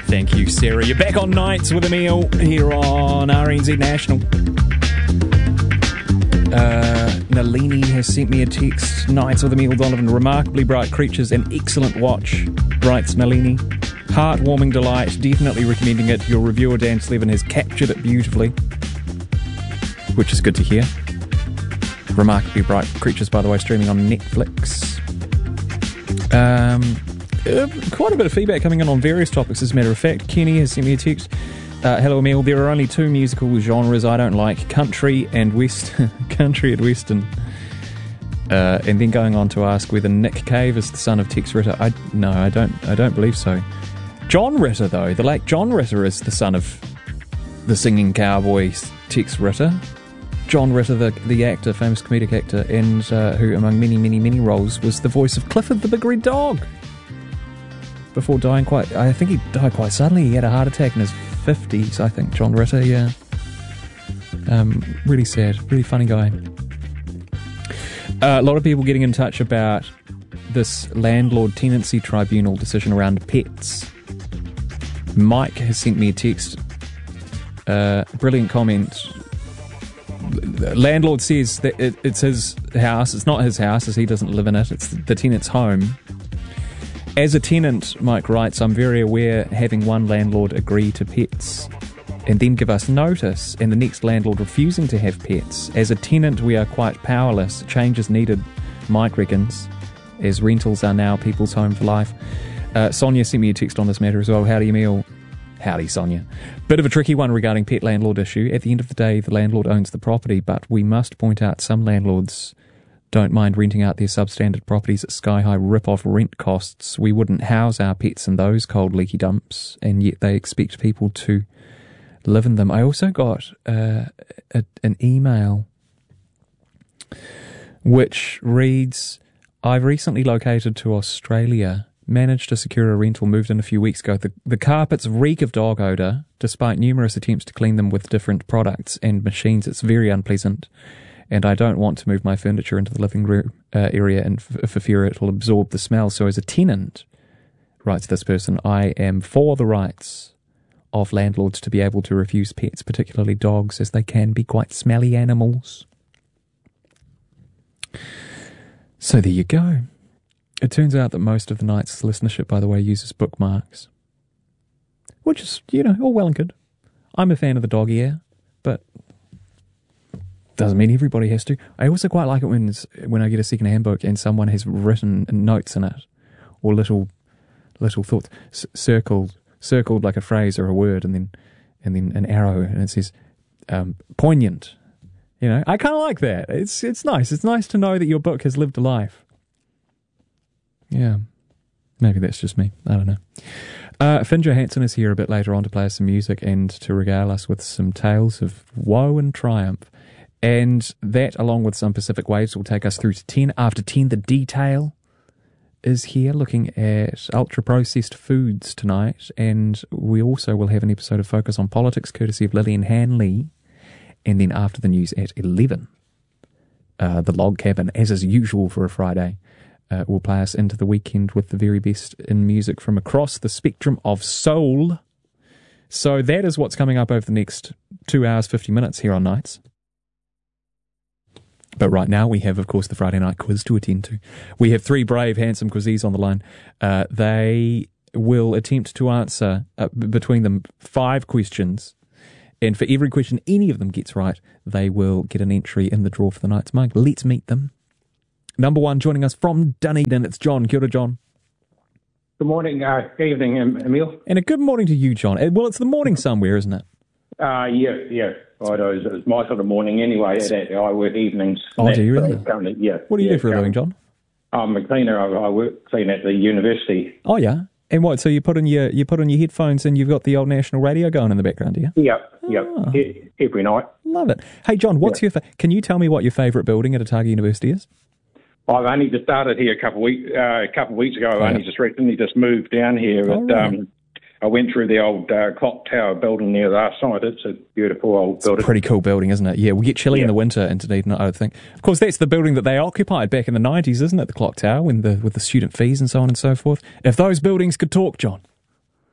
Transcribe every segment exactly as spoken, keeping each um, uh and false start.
Thank you, Sarah. You're back on Nights with Emil here on R N Z National. Uh, Nalini has sent me a text. Nights with Emil Donovan. Remarkably bright creatures, an excellent watch, writes Nalini. Heartwarming delight. Definitely recommending it. Your reviewer, Dan Slevin, has captured it beautifully, which is good to hear. Remarkably bright creatures, by the way, streaming on Netflix. Um... Uh, quite a bit of feedback coming in on various topics, as a matter of fact. Kenny has sent me a text. Uh, Hello, Emil. There are only two musical genres I don't like: country and west, country and western. Uh, and then going on to ask whether Nick Cave is the son of Tex Ritter. I no, I don't. I don't believe so. John Ritter, though, the late John Ritter, is the son of the singing cowboy Tex Ritter. John Ritter, the the actor, famous comedic actor, and uh, who, among many, many, many roles, was the voice of Clifford the Big Red Dog. Before dying quite, I think he died quite suddenly. He had a heart attack in his fifties, I think, John Ritter, yeah. Um, really sad, really funny guy. Uh, a lot of people getting in touch about this landlord tenancy tribunal decision around pets. Mike has sent me a text. Uh, brilliant comment. The landlord says that it, it's his house. It's not his house, as he doesn't live in it. It's the tenant's home. As a tenant, Mike writes, I'm very aware having one landlord agree to pets and then give us notice, and the next landlord refusing to have pets. As a tenant, we are quite powerless. Change is needed, Mike reckons, as rentals are now people's home for life. Uh, Sonia sent me a text on this matter as well. Howdy, Emil. Howdy, Sonia. Bit of a tricky one regarding pet landlord issue. At the end of the day, the landlord owns the property, but we must point out some landlords don't mind renting out their substandard properties at sky-high rip-off rent costs. We wouldn't house our pets in those cold, leaky dumps, and yet they expect people to live in them. I also got uh, a, an email which reads, I've recently located to Australia, managed to secure a rental, moved in a few weeks ago. The, the carpets reek of dog odour, despite numerous attempts to clean them with different products and machines. It's very unpleasant. And I don't want to move my furniture into the living room uh, area and f- for fear it will absorb the smell. So as a tenant, writes this person, I am for the rights of landlords to be able to refuse pets, particularly dogs, as they can be quite smelly animals. So there you go. It turns out that most of the night's listenership, by the way, uses bookmarks. Which is, you know, all well and good. I'm a fan of the dog ear, but doesn't mean everybody has to. I also quite like it when when I get a second-hand book and someone has written notes in it, or little little thoughts c- circled circled like a phrase or a word, and then and then an arrow, and it says um, poignant. You know, I kind of like that. It's it's nice. It's nice to know that your book has lived a life. Yeah, maybe that's just me. I don't know. Uh, Finn Johansson is here a bit later on to play us some music and to regale us with some tales of woe and triumph. And that, along with some Pacific Waves, will take us through to ten. After ten, the Detail is here looking at ultra-processed foods tonight. And we also will have an episode of Focus on Politics, courtesy of Lillian Hanley. And then after the news at eleven, uh, the Log Cabin, as is usual for a Friday, uh, will play us into the weekend with the very best in music from across the spectrum of soul. So that is what's coming up over the next two hours, fifty minutes here on Nights. But right now we have, of course, the Friday night quiz to attend to. We have three brave, handsome quizzies on the line. Uh, they will attempt to answer, uh, b- between them, five questions. And for every question any of them gets right, they will get an entry in the draw for the night's mug. Let's meet them. Number one, joining us from Dunedin, it's John. Kia ora, John. Good morning, uh, good evening, Emil. And a good morning to you, John. Well, it's the morning somewhere, isn't it? Uh, yeah, yeah. Right, it was, it was my sort of morning anyway. At that, I work evenings. Oh, that, do you really? Currently, yeah. What do you yeah, do for a living, John? I'm a cleaner. I, I work clean at the university. Oh, yeah. And what? So you put on your you put on your headphones and you've got the old national radio going in the background, do you? Yep, oh. yep. E- every night. Love it. Hey, John, what's yeah. your? Fa- can you tell me what your favourite building at Otago University is? I've only just started here a couple of weeks uh, a couple of weeks ago. I've oh, only yeah. just recently just moved down here. Oh, but, right. um, I went through the old uh, clock tower building there last night. It's a beautiful old it's building. A pretty cool building, isn't it? Yeah, we get chilly yeah. in the winter in Dunedin, I would think. Of course, that's the building that they occupied back in the nineties, isn't it? The clock tower, when the with the student fees and so on and so forth. If those buildings could talk, John.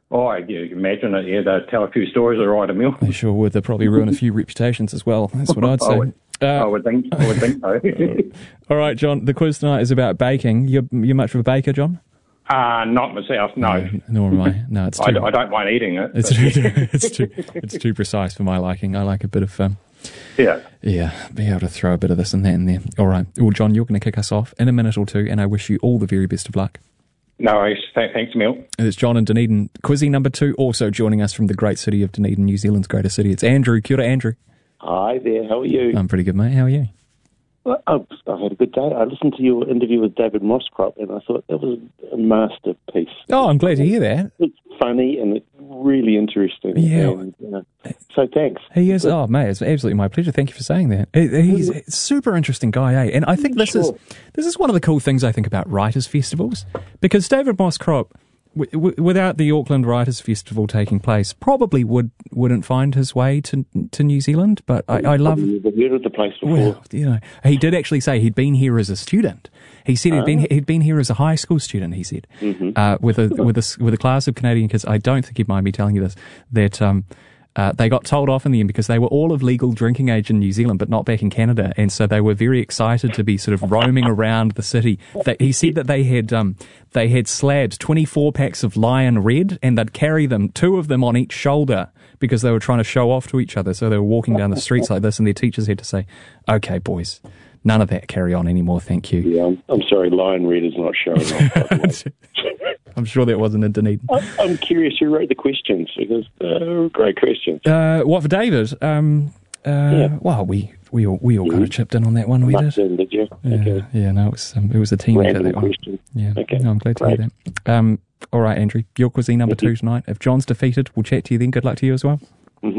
Oh, I you can imagine it. Yeah, they'd tell a few stories of Ryder Mill. They sure would. They'd probably ruin a few reputations as well. That's what I'd say. I, would, uh, I would think. I would think so. All right, John. The quiz tonight is about baking. You're you're much of a baker, John? Uh, not myself. No. no nor am I. No, it's too. I, I don't mind eating it. It's too, it's too. It's too precise for my liking. I like a bit of. Um, yeah. Yeah. Be able to throw a bit of this and that in there. All right. Well, John, you're going to kick us off in a minute or two, and I wish you all the very best of luck. No worries. Th- thanks, Mill. It's John in Dunedin. Quizzy number two, also joining us from the great city of Dunedin, New Zealand's greatest city. It's Andrew. Kia ora, Andrew. Hi there, how are you? I'm pretty good, mate. How are you? Well, I've, I've had a good day. I listened to your interview with David Mosscrop, and I thought that was a masterpiece. Oh, I'm glad to hear that. It's funny and it's really interesting. Yeah. And, you know, so thanks. He is. Oh, mate, it's absolutely my pleasure. Thank you for saying that. He's a super interesting guy, eh? And I think this Sure. is this is one of the cool things I think about writers' festivals, because David Mosscrop, w- w- without the Auckland Writers' Festival taking place, probably would wouldn't find his way to to New Zealand. But I, I love. You've heard of the place before. Well, you know, he did actually say he'd been here as a student. He said he'd been he'd been here as a high school student. He said Mm-hmm. uh, with a with a with a class of Canadian kids. I don't think he'd mind me telling you this, that um, uh, they got told off in the end because they were all of legal drinking age in New Zealand, but not back in Canada, and so they were very excited to be sort of roaming around the city. They, he said that they had um, they had slabbed twenty-four packs of Lion Red, and they'd carry them, two of them on each shoulder, because they were trying to show off to each other. So they were walking down the streets like this, and their teachers had to say, "Okay, boys, none of that carry on anymore, thank you." Yeah, I'm, I'm sorry, Lion Red is not showing off. by the way. I'm sure that wasn't in Dunedin. I- I'm curious who wrote the questions, because uh, great questions. Uh, what for David? Um, uh, Yeah. Well, we we all we all kind of chipped in on that one. We Much did. in, did you? Yeah, Okay. yeah. No, it was um, it was a team effort, Random that one. question. Yeah, Okay, no, I'm glad to great. hear that. Um, all right, Andrew, your cuisine number Thank you. two tonight. If John's defeated, we'll chat to you then. Good luck to you as well. Mm-hmm.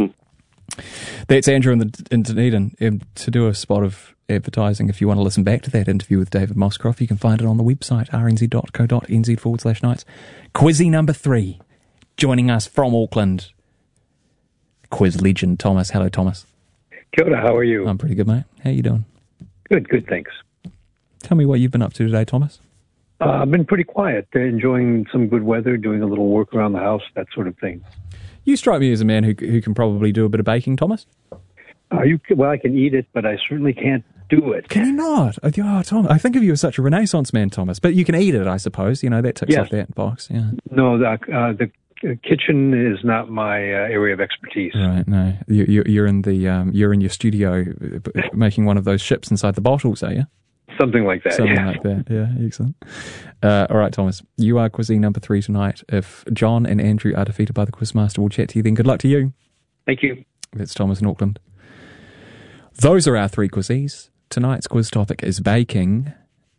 That's Andrew in, the, in Dunedin. Um, to do a spot of advertising, if you want to listen back to that interview with David Mosscroft, you can find it on the website, rnz.co.nz forward slash nights. Quizzy number three, joining us from Auckland, quiz legend Thomas. Hello, Thomas. Kia ora, how are you? I'm pretty good, mate. How you doing? Good, good, thanks. Tell me what you've been up to today, Thomas. Uh, I've been pretty quiet, uh, enjoying some good weather, doing a little work around the house, that sort of thing. You strike me as a man who who can probably do a bit of baking, Thomas. Uh, you, well, I can eat it, but I certainly can't do it. Can you not? Oh, Tom, I think of you as such a Renaissance man, Thomas. But you can eat it, I suppose. You know, that ticks Yes. off that box. Yeah. No, the, uh, the kitchen is not my uh, area of expertise. Right. No, you, you, you're in the um, you're in your studio uh, making one of those ships inside the bottles, are you? Something like that. Something yeah. like that. Yeah. Excellent. Uh, all right, Thomas. You are cuisine number three tonight. If John and Andrew are defeated by the Quizmaster, we'll chat to you then. Good luck to you. Thank you. That's Thomas in Auckland. Those are our three quizzes. Tonight's quiz topic is baking.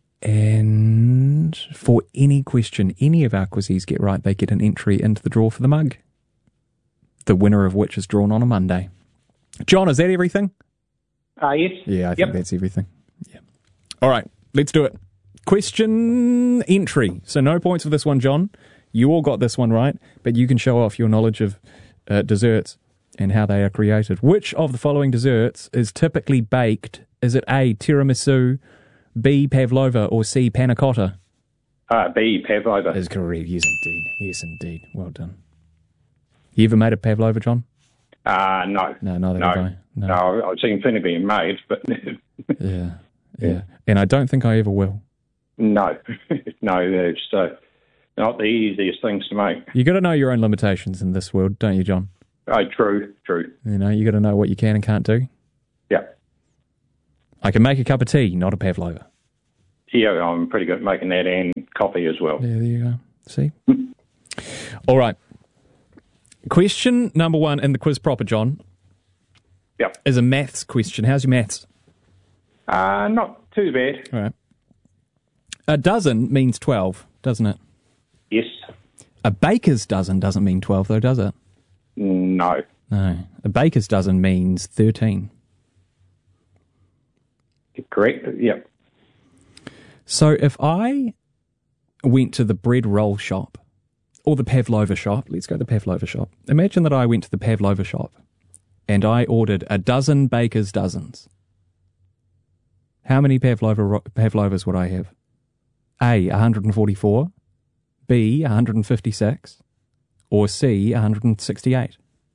And for any question any of our quizzes get right, they get an entry into the draw for the mug. The winner of which is drawn on a Monday. John, is that everything? Uh, yes. Yeah, I think Yep. that's everything. Yeah. All right, let's do it. Question entry. So no points for this one, John. You all got this one right, but you can show off your knowledge of uh, desserts and how they are created. Which of the following desserts is typically baked? Is it A, tiramisu, B, pavlova, or C, panna cotta? Uh, B, pavlova. Is correct. Yes, indeed. Yes, indeed. Well done. You ever made a pavlova, John? Uh, no. No, neither no. have I. No. No, I've seen plenty being made, but Yeah, yeah. And I don't think I ever will. no. no, it's uh, not the easiest things to make. You got to know your own limitations in this world, don't you, John? Oh, true, true. You know, you got to know what you can and can't do. Yeah. I can make a cup of tea, not a pavlova. Yeah, I'm pretty good at making that and coffee as well. Yeah, there you go. See? All right. Question number one in the quiz proper, John, Yeah. is a maths question. How's your maths? Uh, not too bad. All right. A dozen means twelve, doesn't it? Yes. A baker's dozen doesn't mean twelve, though, does it? No. No. A baker's dozen means thirteen. Correct? Yeah. So if I went to the bread roll shop or the pavlova shop, let's go to the pavlova shop. Imagine that I went to the pavlova shop and I ordered a dozen baker's dozens. How many pavlova ro- pavlovas would I have? A, one hundred forty-four, B, one hundred fifty-six, or C, one hundred sixty-eight?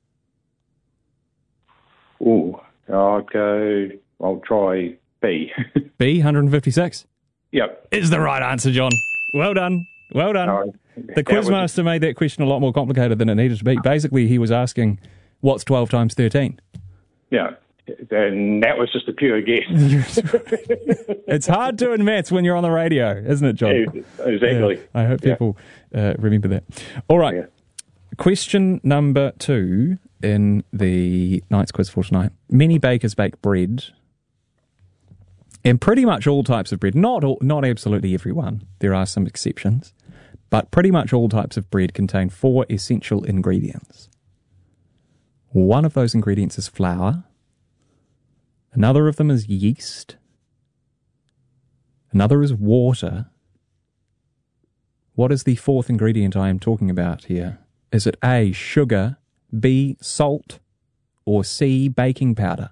Oh, I'll go, I'll try B. B, one hundred fifty-six? Yep. Is the right answer, John. Well done. Well done. No, the Quizmaster made that question a lot more complicated than it needed to be. Basically, he was asking, what's twelve times thirteen? Yeah. And that was just a pure guess. It's hard doing maths when you're on the radio, isn't it, John? Exactly. Yeah, I hope people yeah. uh, remember that. All right. Yeah. Question number two in the night's quiz for tonight. Many bakers bake bread, and pretty much all types of bread. Not all, not absolutely everyone. There are some exceptions. But pretty much all types of bread contain four essential ingredients. One of those ingredients is flour. Another of them is yeast. Another is water. What is the fourth ingredient I am talking about here? Is it A, sugar, B, salt, or C, baking powder?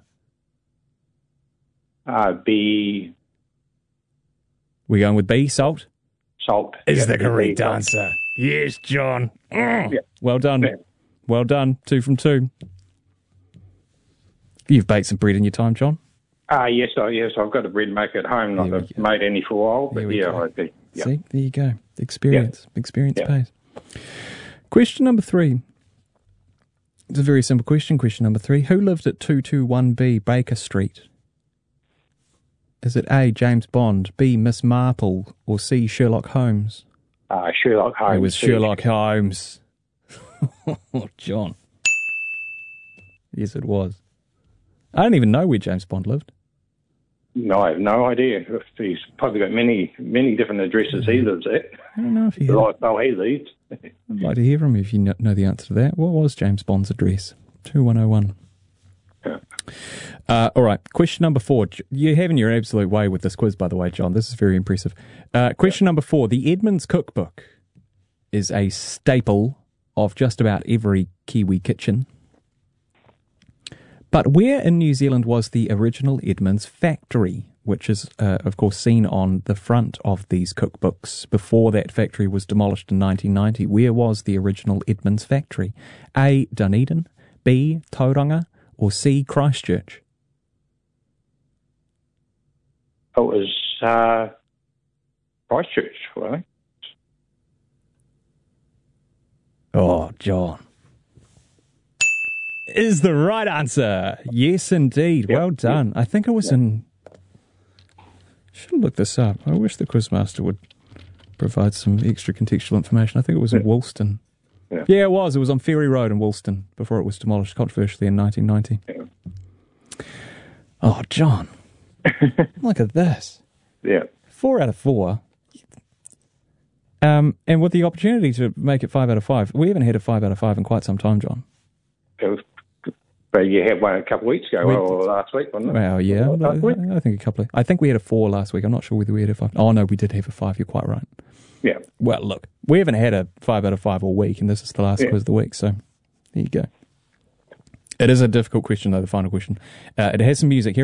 Uh, B. We're going with B, salt? Salt. Is yeah, the correct B, answer. Yes, John. Mm. Yeah. Well done. Yeah. Well done. Two from two. You've baked some bread in your time, John? Ah, uh, yes, I, yes, I've got a bread maker at home. Not I've made any for a while, but yeah, I do. Yep. See, there you go. Experience. Yep. Experience yep. pays. Question number three. It's a very simple question. Question number three. Who lived at two twenty-one B Baker Street? Is it A, James Bond, B, Miss Marple, or C, Sherlock Holmes? Ah, uh, Sherlock Holmes. It was C. Sherlock Holmes. Oh, John. Yes, it was. I don't even know where James Bond lived. No, I have no idea. He's probably got many, many different addresses he lives at. I don't know if he had. Like, oh, he leaves. I'd like to hear from you if you know the answer to that. What was James Bond's address? two one oh one. Yeah. Uh, all right, question number four. You're having your absolute way with this quiz, by the way, John. This is very impressive. Uh, question yeah. number four. The Edmonds Cookbook is a staple of just about every Kiwi kitchen. But where in New Zealand was the original Edmonds factory, which is, uh, of course, seen on the front of these cookbooks before that factory was demolished in nineteen ninety? Where was the original Edmonds factory? A, Dunedin, B, Tauranga, or C, Christchurch? Oh, it was uh, Christchurch, wasn't it? Oh, John. Is the right answer. Yes, indeed. Yep. Well done. Yep. I think it was yep. in... Should have looked this up. I wish the Quizmaster would provide some extra contextual information. I think it was yep. in Woolston. Yeah. yeah, it was. It was on Ferry Road in Woolston before it was demolished controversially in nineteen ninety. Yeah. Oh, John. Look at this. Yeah. Four out of four. Um, and with the opportunity to make it five out of five. We haven't had a five out of five in quite some time, John. It was, but you had one a couple of weeks ago, we, or last week, wasn't it? Well, yeah. Last week? I think a couple of... I think we had a four last week. I'm not sure whether we had a five. Oh, no, we did have a five. You're quite right. Yeah. Well, look, we haven't had a five out of five all week, and this is the last yeah. quiz of the week, so there you go. It is a difficult question, though, the final question. Uh, it has some music here.